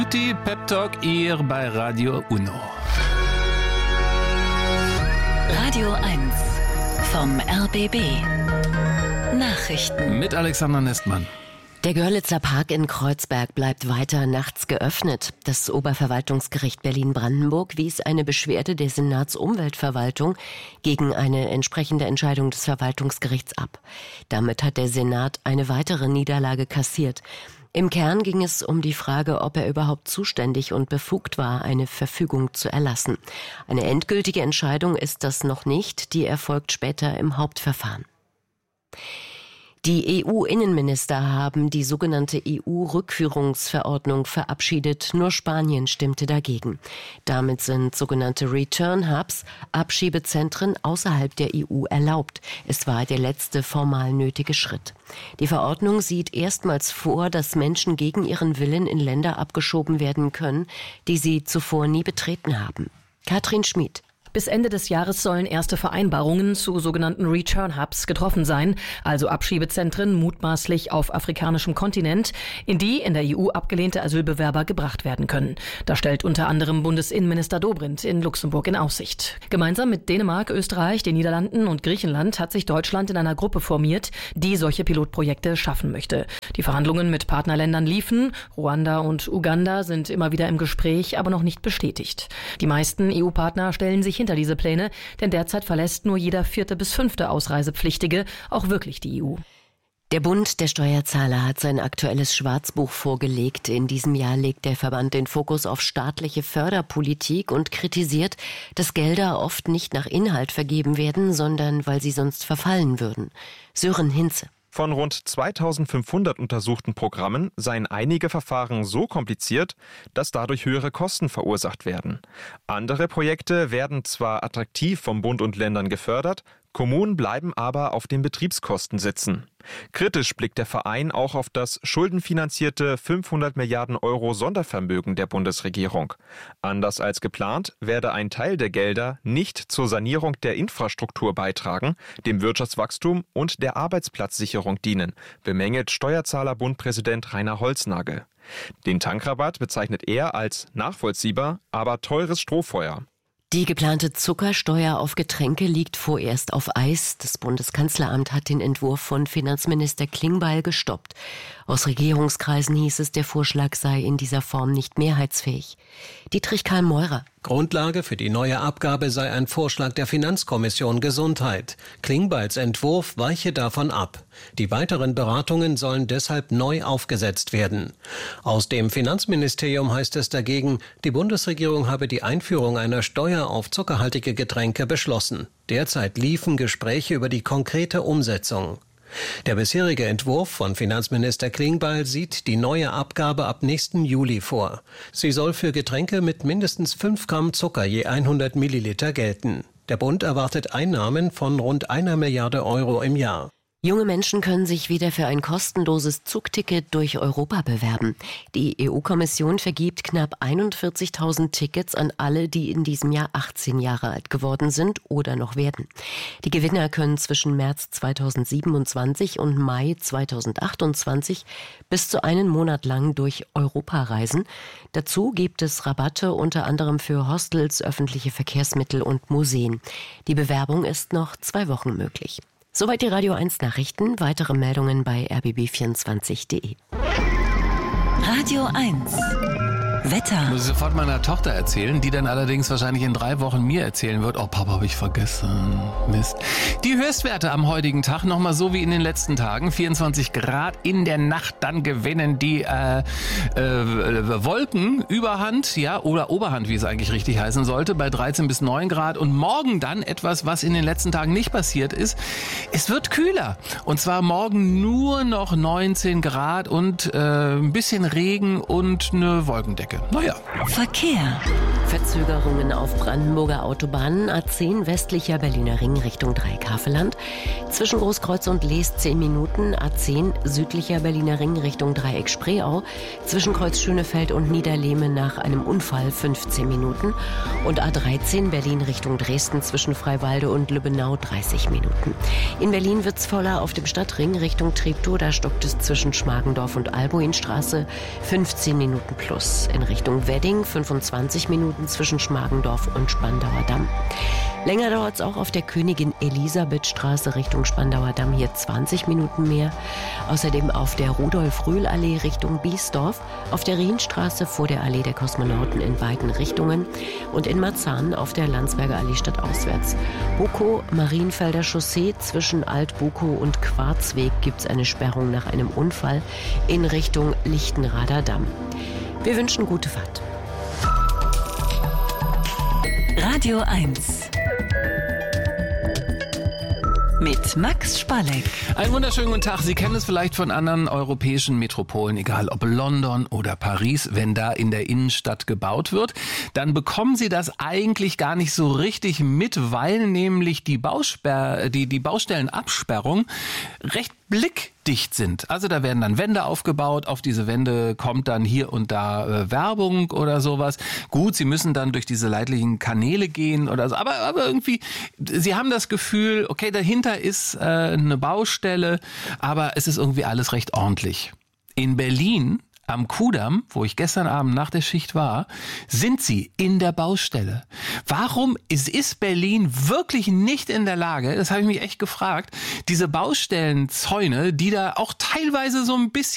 Die Pep Talk hier bei Radio Uno. Radio 1 vom RBB. Nachrichten. Mit Alexander Nestmann. Der Görlitzer Park in Kreuzberg bleibt weiter nachts geöffnet. Das Oberverwaltungsgericht Berlin-Brandenburg wies eine Beschwerde der Senatsumweltverwaltung gegen eine entsprechende Entscheidung des Verwaltungsgerichts ab. Damit hat der Senat eine weitere Niederlage kassiert. Im Kern ging es um die Frage, ob er überhaupt zuständig und befugt war, eine Verfügung zu erlassen. Eine endgültige Entscheidung ist das noch nicht, die erfolgt später im Hauptverfahren. Die EU-Innenminister haben die sogenannte EU-Rückführungsverordnung verabschiedet. Nur Spanien stimmte dagegen. Damit sind sogenannte Return-Hubs, Abschiebezentren außerhalb der EU erlaubt. Es war der letzte formal nötige Schritt. Die Verordnung sieht erstmals vor, dass Menschen gegen ihren Willen in Länder abgeschoben werden können, die sie zuvor nie betreten haben. Katrin Schmid. Bis Ende des Jahres sollen erste Vereinbarungen zu sogenannten Return-Hubs getroffen sein, also Abschiebezentren mutmaßlich auf afrikanischem Kontinent, in die in der EU abgelehnte Asylbewerber gebracht werden können. Das stellt unter anderem Bundesinnenminister Dobrindt in Luxemburg in Aussicht. Gemeinsam mit Dänemark, Österreich, den Niederlanden und Griechenland hat sich Deutschland in einer Gruppe formiert, die solche Pilotprojekte schaffen möchte. Die Verhandlungen mit Partnerländern liefen. Ruanda und Uganda sind immer wieder im Gespräch, aber noch nicht bestätigt. Die meisten EU-Partner stellen sich hinter diese Pläne, denn derzeit verlässt nur jeder 4. bis 5. Ausreisepflichtige auch wirklich die EU. Der Bund der Steuerzahler hat sein aktuelles Schwarzbuch vorgelegt. In diesem Jahr legt der Verband den Fokus auf staatliche Förderpolitik und kritisiert, dass Gelder oft nicht nach Inhalt vergeben werden, sondern weil sie sonst verfallen würden. Sören Hinze. Von rund 2500 untersuchten Programmen seien einige Verfahren so kompliziert, dass dadurch höhere Kosten verursacht werden. Andere Projekte werden zwar attraktiv vom Bund und Ländern gefördert, Kommunen bleiben aber auf den Betriebskosten sitzen. Kritisch blickt der Verein auch auf das schuldenfinanzierte 500 Milliarden Euro Sondervermögen der Bundesregierung. Anders als geplant werde ein Teil der Gelder nicht zur Sanierung der Infrastruktur beitragen, dem Wirtschaftswachstum und der Arbeitsplatzsicherung dienen, bemängelt Steuerzahlerbund-Präsident Rainer Holznagel. Den Tankrabatt bezeichnet er als nachvollziehbar, aber teures Strohfeuer. Die geplante Zuckersteuer auf Getränke liegt vorerst auf Eis. Das Bundeskanzleramt hat den Entwurf von Finanzminister Klingbeil gestoppt. Aus Regierungskreisen hieß es, der Vorschlag sei in dieser Form nicht mehrheitsfähig. Dietrich Karl Meurer. Grundlage für die neue Abgabe sei ein Vorschlag der Finanzkommission Gesundheit. Klingbeils Entwurf weiche davon ab. Die weiteren Beratungen sollen deshalb neu aufgesetzt werden. Aus dem Finanzministerium heißt es dagegen, die Bundesregierung habe die Einführung einer Steuer auf zuckerhaltige Getränke beschlossen. Derzeit liefen Gespräche über die konkrete Umsetzung. Der bisherige Entwurf von Finanzminister Klingbeil sieht die neue Abgabe ab nächsten Juli vor. Sie soll für Getränke mit mindestens 5 Gramm Zucker je 100 Milliliter gelten. Der Bund erwartet Einnahmen von rund 1 Milliarde Euro im Jahr. Junge Menschen können sich wieder für ein kostenloses Zugticket durch Europa bewerben. Die EU-Kommission vergibt knapp 41.000 Tickets an alle, die in diesem Jahr 18 Jahre alt geworden sind oder noch werden. Die Gewinner können zwischen März 2027 und Mai 2028 bis zu einen Monat lang durch Europa reisen. Dazu gibt es Rabatte unter anderem für Hostels, öffentliche Verkehrsmittel und Museen. Die Bewerbung ist noch 2 Wochen möglich. Soweit die Radio 1 Nachrichten. Weitere Meldungen bei rbb24.de. Radio 1 Wetter. Muss ich sofort meiner Tochter erzählen, die dann allerdings wahrscheinlich in 3 Wochen mir erzählen wird. Oh, Papa, habe ich vergessen. Mist. Die Höchstwerte am heutigen Tag nochmal so wie in den letzten Tagen. 24 Grad in der Nacht, dann gewinnen die Wolken Überhand, ja, oder Oberhand, wie es eigentlich richtig heißen sollte, bei 13 bis 9 Grad. Und morgen dann etwas, was in den letzten Tagen nicht passiert ist. Es wird kühler. Und zwar morgen nur noch 19 Grad und ein bisschen Regen und eine Wolkendecke. Naja. Verkehr. Verzögerungen auf Brandenburger Autobahnen. A10 westlicher Berliner Ring Richtung Dreieck-Havelland. Zwischen Großkreuz und Lees 10 Minuten. A10 südlicher Berliner Ring Richtung Dreieck-Spreeau. Zwischen Kreuz Schönefeld und Niederlehme nach einem Unfall 15 Minuten. Und A13 Berlin Richtung Dresden zwischen Freiwalde und Lübbenau 30 Minuten. In Berlin wird's voller auf dem Stadtring Richtung Treptow. Da stockt es zwischen Schmargendorf und Albuinstraße 15 Minuten plus. In Richtung Wedding, 25 Minuten zwischen Schmargendorf und Spandauer Damm. Länger dauert es auch auf der Königin-Elisabeth-Straße Richtung Spandauer Damm, hier 20 Minuten mehr. Außerdem auf der Rudolf-Rühl-Allee Richtung Biesdorf, auf der Rienstraße vor der Allee der Kosmonauten in beiden Richtungen und in Marzahn auf der Landsberger Allee stadtauswärts. Bukow, Marienfelder Chaussee zwischen Alt-Bukow und Quarzweg gibt es eine Sperrung nach einem Unfall in Richtung Lichtenrader Damm. Wir wünschen gute Fahrt. Radio 1 mit Max Spalleck. Einen wunderschönen guten Tag. Sie kennen es vielleicht von anderen europäischen Metropolen, egal ob London oder Paris. Wenn da in der Innenstadt gebaut wird, dann bekommen Sie das eigentlich gar nicht so richtig mit, weil nämlich die Baustellenabsperrung recht blickdicht sind. Also da werden dann Wände aufgebaut, auf diese Wände kommt dann hier und da Werbung oder sowas. Gut, Sie müssen dann durch diese leidlichen Kanäle gehen oder so, aber irgendwie, Sie haben das Gefühl, okay, dahinter ist eine Baustelle, aber es ist irgendwie alles recht ordentlich. In Berlin am Kudamm, wo ich gestern Abend nach der Schicht war, sind sie in der Baustelle. Warum ist Berlin wirklich nicht in der Lage, das habe ich mich echt gefragt, diese Baustellenzäune, die da auch teilweise so ein bisschen